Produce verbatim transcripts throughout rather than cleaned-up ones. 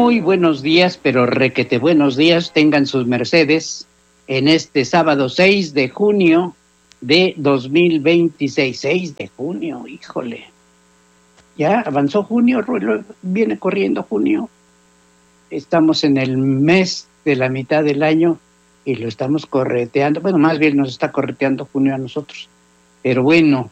Muy buenos días, pero requete buenos días tengan sus mercedes en este sábado seis de junio de dos mil veintiséis. seis de junio, híjole. Ya avanzó junio, viene corriendo junio. Estamos en el mes de la mitad del año y lo estamos correteando. Bueno, más bien nos está correteando junio a nosotros. Pero bueno,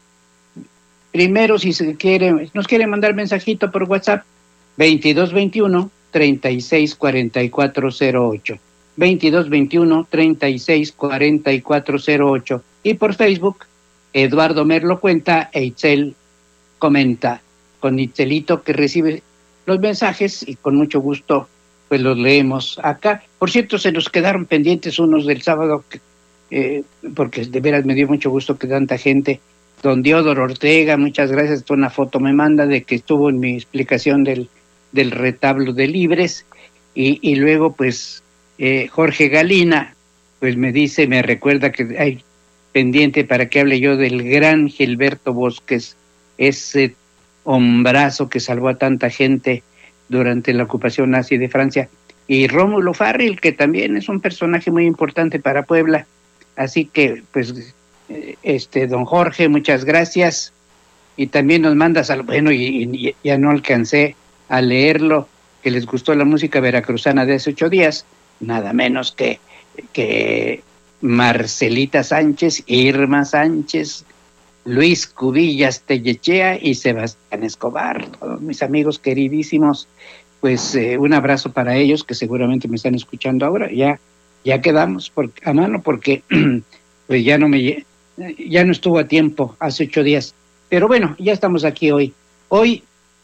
primero si se quiere, nos quiere mandar mensajito por WhatsApp, veintidós veintiuno, treinta y seis cuarenta y cuatro cero ocho. veintidós veintiuno, treinta y seis cuarenta y cuatro cero ocho. Y por Facebook, Eduardo Merlo cuenta e Itzel comenta. Con Itzelito que recibe los mensajes y con mucho gusto pues los leemos acá. Por cierto, se nos quedaron pendientes unos del sábado, que, eh, porque de veras me dio mucho gusto que tanta gente. Don Diodoro Ortega, muchas gracias, una foto me manda de que estuvo en mi explicación del, del retablo de Libres, y, y luego pues eh, Jorge Galina, pues me dice, me recuerda que hay pendiente para que hable yo del gran Gilberto Bosques, ese hombrazo que salvó a tanta gente durante la ocupación nazi de Francia, y Rómulo Farril, que también es un personaje muy importante para Puebla. Así que pues este don Jorge, muchas gracias. Y también nos manda sal... bueno, y, y ya no alcancé a leerlo, que les gustó la música veracruzana de hace ocho días, nada menos que que Marcelita Sánchez, Irma Sánchez, Luis Cubillas Tellechea y Sebastián Escobar, todos mis amigos queridísimos. Pues eh, un abrazo para ellos, que seguramente me están escuchando ahora. Ya ya quedamos por, a mano, porque pues ya no me ya no estuvo a tiempo hace ocho días. Pero bueno, ya estamos aquí hoy. Hoy,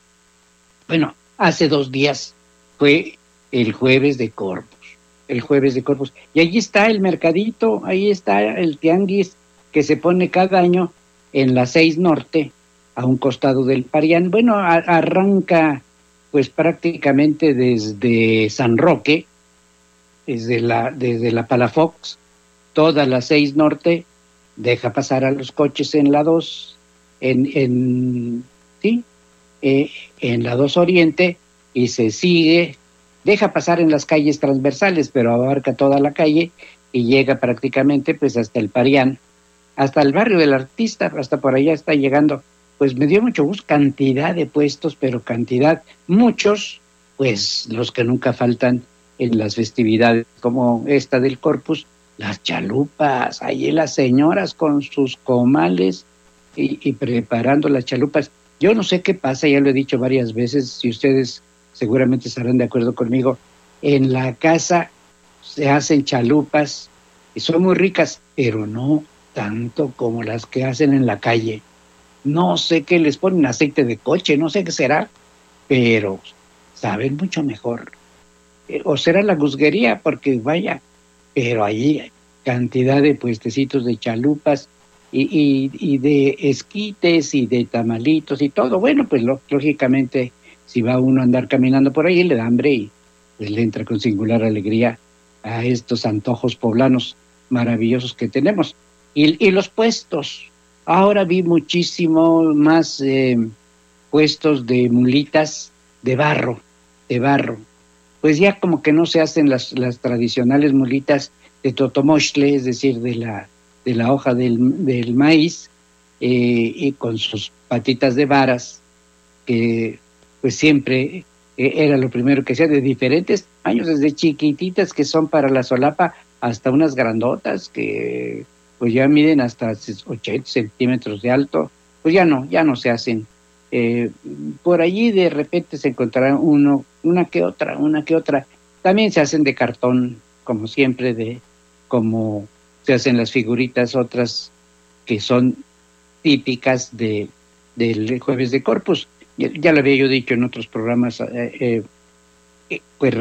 bueno, hace dos días fue el jueves de Corpus. El jueves de Corpus. Y allí está el mercadito, ahí está el tianguis que se pone cada año en la seis Norte, a un costado del Parián. Bueno, a, arranca pues prácticamente desde San Roque, desde la, desde la Palafox, toda la seis Norte, deja pasar a los coches en la dos, en, en, sí, eh, en la dos Oriente, y se sigue, deja pasar en las calles transversales, pero abarca toda la calle y llega prácticamente pues hasta el Parián, hasta el barrio del Artista, hasta por allá está llegando. Pues me dio mucho gusto, cantidad de puestos, pero cantidad, muchos, pues los que nunca faltan en las festividades como esta del Corpus, las chalupas, ahí las señoras con sus comales y, y preparando las chalupas. Yo no sé qué pasa, ya lo he dicho varias veces, si ustedes seguramente estarán de acuerdo conmigo, en la casa se hacen chalupas y son muy ricas, pero no tanto como las que hacen en la calle. No sé qué les ponen, aceite de coche, no sé qué será, pero saben mucho mejor. Eh, o será la guzguería, porque vaya, pero allí hay cantidad de puestecitos de chalupas y, y, y de esquites y de tamalitos y todo. Bueno, pues lo, lógicamente, si va uno a andar caminando por ahí, le da hambre y pues le entra con singular alegría a estos antojos poblanos maravillosos que tenemos. Y, y los puestos, ahora vi muchísimo más eh, puestos de mulitas de barro, de barro. Pues ya como que no se hacen las, las tradicionales mulitas de totomochle, es decir, de la, de la hoja del, del maíz, eh, y con sus patitas de varas, que pues siempre eh, era lo primero que hacía, de diferentes tamaños, desde chiquititas que son para la solapa hasta unas grandotas que pues ya miden hasta ochenta centímetros de alto. Pues ya no, ya no se hacen. Eh, por allí de repente se encontrará uno, una que otra, una que otra. También se hacen de cartón, como siempre, de como se hacen las figuritas otras que son típicas de del Jueves de Corpus. Ya, ya lo había yo dicho en otros programas, eh, eh, pues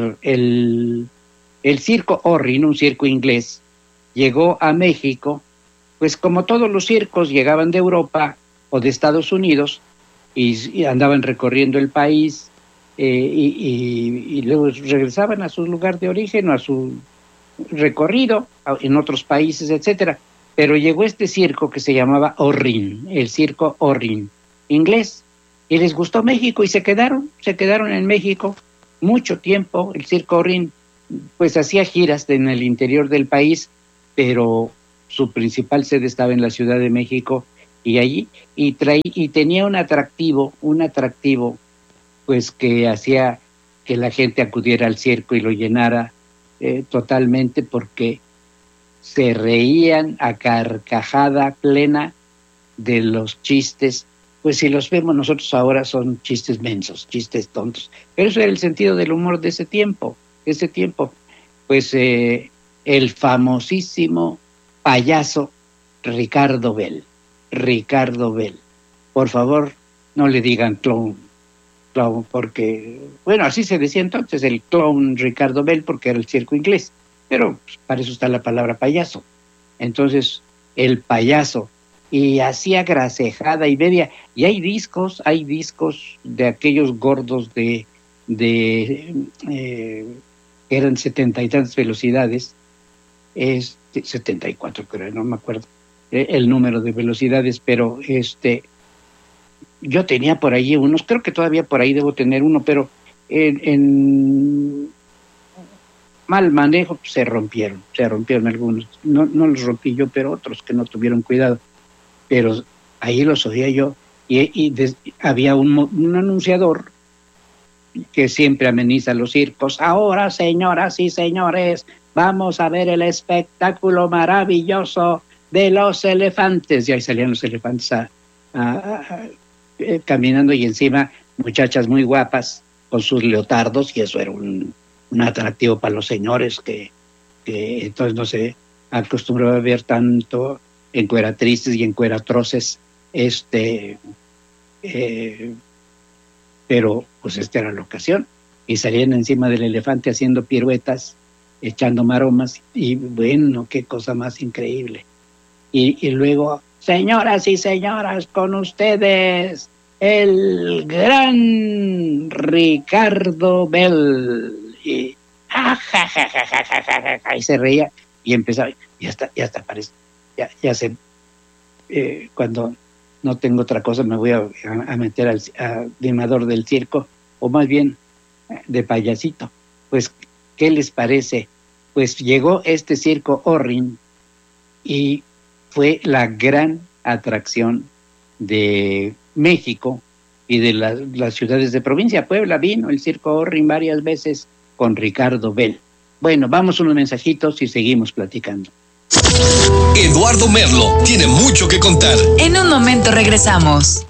el, el circo Orrin, un circo inglés, llegó a México, pues como todos los circos llegaban de Europa o de Estados Unidos y, y andaban recorriendo el país, eh, y, y, y luego regresaban a su lugar de origen o a su recorrido a, en otros países, etcétera. Pero llegó este circo que se llamaba Orrin, el circo Orrin, inglés, y les gustó México y se quedaron, se quedaron en México mucho tiempo el Circo Orrin pues hacía giras en el interior del país, pero su principal sede estaba en la Ciudad de México y allí y traí, y tenía un atractivo, un atractivo pues que hacía que la gente acudiera al circo y lo llenara eh, totalmente, porque se reían a carcajada plena de los chistes. Pues si los vemos nosotros ahora son chistes mensos, chistes tontos, pero eso era el sentido del humor de ese tiempo, ese tiempo. Pues eh, el famosísimo payaso Ricardo Bell, Ricardo Bell. Por favor, no le digan clown, clown, porque, bueno, así se decía entonces, el clown Ricardo Bell, porque era el circo inglés, pero pues, para eso está la palabra payaso. Entonces, el payaso, y hacía grasejada y media, y hay discos, hay discos de aquellos gordos de, de eh, que eran setenta y tantas velocidades, este, setenta y cuatro creo, no me acuerdo eh, el número de velocidades, pero este, yo tenía por ahí unos, creo que todavía por ahí debo tener uno, pero en, en mal manejo pues, se rompieron, se rompieron algunos, no, no los rompí yo, pero otros que no tuvieron cuidado. Pero ahí los oía yo, y, y des, había un, un anunciador que siempre ameniza los circos. Ahora, señoras y señores, vamos a ver el espectáculo maravilloso de los elefantes. Y ahí salían los elefantes a, a, a, a, eh, caminando, y encima muchachas muy guapas con sus leotardos, y eso era un, un atractivo para los señores que, que entonces no se acostumbraba a ver tanto encueratrices y encueratroces, este, eh, pero pues esta era la ocasión, y salían encima del elefante haciendo piruetas, echando maromas, y bueno, qué cosa más increíble. Y, y luego, señoras y señoras, con ustedes, el gran Ricardo Bell, y, ja, ja, ja, ja, ja, ja, ja, ja, y se reía, y empezaba, y hasta, y hasta parece, Ya, ya sé, eh, cuando no tengo otra cosa me voy a, a meter al a animador del circo, o más bien de payasito. Pues, ¿qué les parece? Pues llegó este Circo Orrin y fue la gran atracción de México y de la, las ciudades de provincia. Puebla vino el Circo Orrin varias veces con Ricardo Bell. Bueno, vamos unos mensajitos y seguimos platicando. Eduardo Merlo tiene mucho que contar. En un momento regresamos.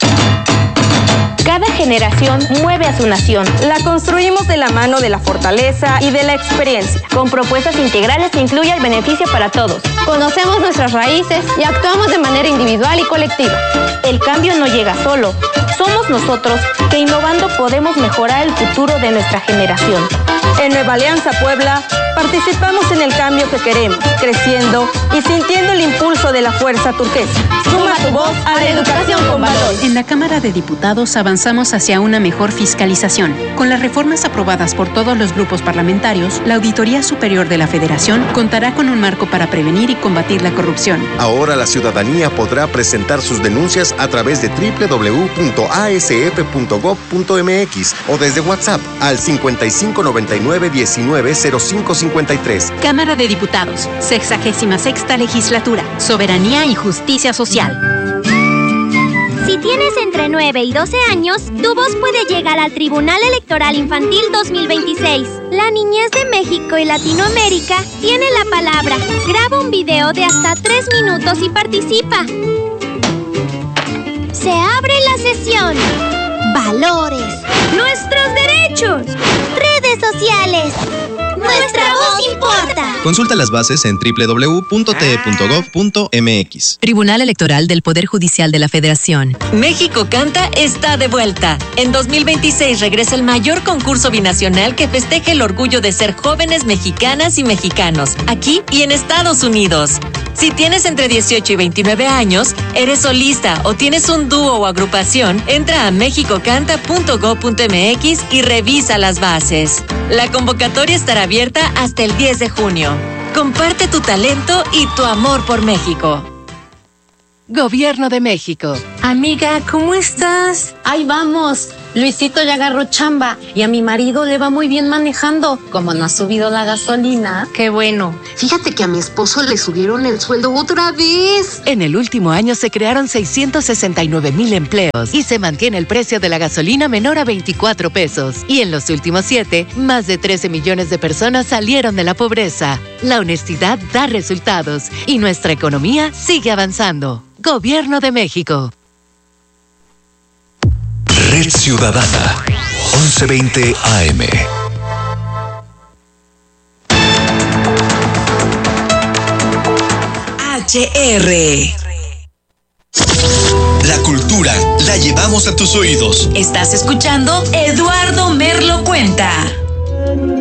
Cada generación mueve a su nación. La construimos de la mano de la fortaleza y de la experiencia, con propuestas integrales que incluyen el beneficio para todos. Conocemos nuestras raíces y actuamos de manera individual y colectiva. El cambio no llega solo. Somos nosotros que innovando podemos mejorar el futuro de nuestra generación. En Nueva Alianza Puebla, participamos en el cambio que queremos, creciendo y sintiendo el impulso de la fuerza turquesa. Suma tu voz a la educación con valor. En la Cámara de Diputados avanzamos hacia una mejor fiscalización. Con las reformas aprobadas por todos los grupos parlamentarios, la Auditoría Superior de la Federación contará con un marco para prevenir y combatir la corrupción. Ahora la ciudadanía podrá presentar sus denuncias a través de doble u doble u doble u punto a s f punto gob punto m x o desde WhatsApp al cincuenta y cinco noventa y nueve diecinueve cero cinco cincuenta y tres. Cámara de Diputados, sexagésima sexta legislatura, soberanía y justicia social. Si tienes entre nueve y doce años, tu voz puede llegar al Tribunal Electoral Infantil dos mil veintiséis. La niñez de México y Latinoamérica tiene la palabra. Graba un video de hasta tres minutos y participa. Se abre la sesión. Valores. Nuestros derechos. Redes sociales. Nuestra voz importa. Consulta las bases en doble u doble u doble u punto t e punto gob punto m x. Tribunal Electoral del Poder Judicial de la Federación. México Canta está de vuelta. En dos mil veintiséis regresa el mayor concurso binacional que festeja el orgullo de ser jóvenes mexicanas y mexicanos, aquí y en Estados Unidos. Si tienes entre dieciocho y veintinueve años, eres solista o tienes un dúo o agrupación, entra a mexico canta punto gob punto m x y revisa las bases. La convocatoria estará abierta hasta el diez de junio. Comparte tu talento y tu amor por México. Gobierno de México. Amiga, ¿cómo estás? Ahí vamos. Luisito ya agarró chamba y a mi marido le va muy bien manejando. Como no ha subido la gasolina. Qué bueno. Fíjate que a mi esposo le subieron el sueldo otra vez. En el último año se crearon seiscientos sesenta y nueve mil empleos y se mantiene el precio de la gasolina menor a veinticuatro pesos. Y en los últimos siete, más de trece millones de personas salieron de la pobreza. La honestidad da resultados y nuestra economía sigue avanzando. Gobierno de México. Red Ciudadana, once veinte A M. H R. La cultura la llevamos a tus oídos. Estás escuchando Eduardo Merlo Cuenta.